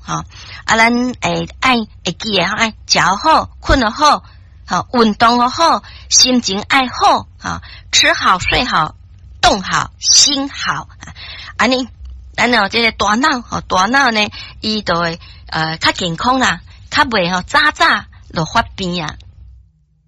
哈，咱爱记诶，爱食好，困得好，好运动好，心情爱好，哈，吃好睡好，动好心好，安尼，咱这个大脑呢，伊就会较健康啦，较袂渣渣就发病啊。